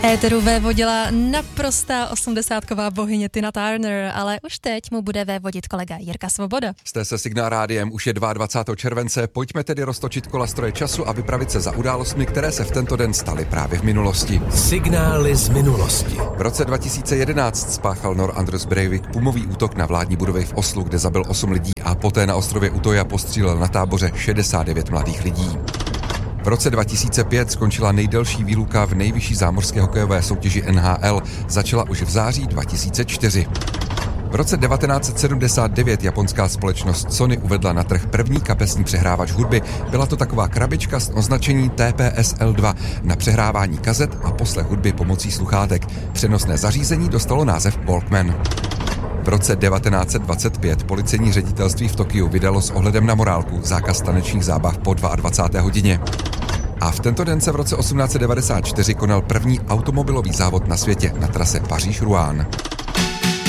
Éteru vévodila naprostá 80ková bohyně Tina Turner, ale už teď mu bude vévodit kolega Jirka Svoboda. Jste se Signál rádiem, už je 22. července, pojďme tedy roztočit kola stroje času a vypravit se za událostmi, které se v tento den staly právě v minulosti. Signály z minulosti. V roce 2011 spáchal Nor Anders Breivik pumový útok na vládní budovy v Oslu, kde zabil 8 lidí a poté na ostrově Utoja postřílel na táboře 69 mladých lidí. V roce 2005 skončila nejdelší výluka v nejvyšší zámořské hokejové soutěži NHL. Začala už v září 2004. V roce 1979 japonská společnost Sony uvedla na trh první kapesní přehrávač hudby. Byla to taková krabička s označením TPS-L2 na přehrávání kazet a poslech hudby pomocí sluchátek. Přenosné zařízení dostalo název Walkman. V roce 1925 policejní ředitelství v Tokiu vydalo s ohledem na morálku zákaz tanečních zábav po 22. hodině. A v tento den se v roce 1894 konal první automobilový závod na světě na trase Paříž-Rouen.